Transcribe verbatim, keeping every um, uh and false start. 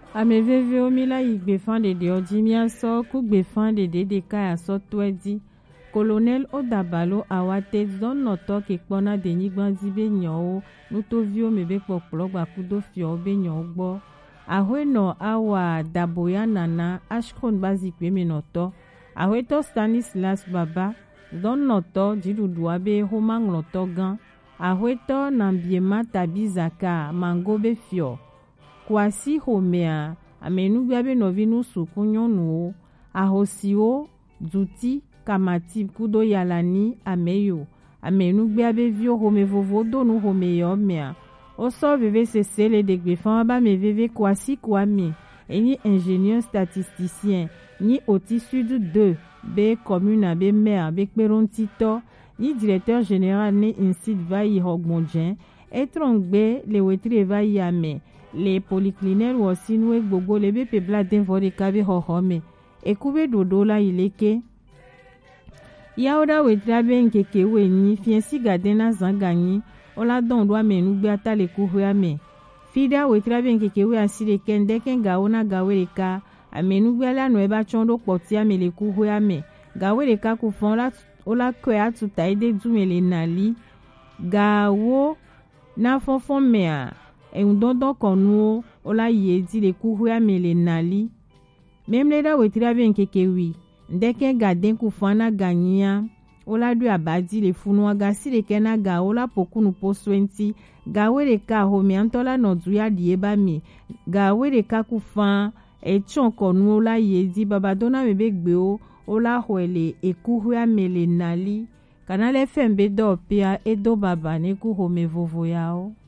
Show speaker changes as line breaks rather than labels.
Ameveve omila igbefa dede ojimia so kugbefa dede deka ya so twedi. Colonel Odabalo awate don noto ke kpona de nyigbanzi be nyo nutovio mebe pokplo gbakudo fio be nyo gbo. Ahwe no awa daboya nana ashkon bazikwe menoto. Ahwe to Stanislas Baba don noto jidudua be homangloto gan. Ahwe to nambiema tabizaka mango be fio. Kwasi homea amenugya be novinu sukunyonu ahosio duti kamati kudo yalani ameyo amenugya be vio home vovo donu home yomea oso veve sesele de gbefan ba me veve kwasi kwame eni ingénieur statisticien ni oti sud deux be commune be maire be perontito ni directeur général ne insid vai hogbonjen etrongbe le wetri vai ame le polyclinique wosinwe gbogbo le be pebla den vore kabe hohome ekube dodo la ileke yaoda wetra be nkeke weni fiensi gadena zanganyi ola don do amenu gbe atale kuhwe ame fida wetra be nkeke we asire kende kenga ona gawereka amenu gbe la no eba chondo poti ame le kuhwe ame gawereka ku fon la ola kwe atuta ide dumele nali gawo na fonfon mea e un dondon konuo ola yedi le kuhwe amele nali memle da wetira ben kekewi ndeke gaden ku fana ganyia ola du abadi le funu agasi le kena ga ola pokunu poswenti gawere ka homi antola no duya dieba mi gawere ka ku fan e chon konu ola yedi babadona mebe gbeo ola hwele e kuhwe amele nali kanale fembe do pia edo baba ne ku home vovo yao.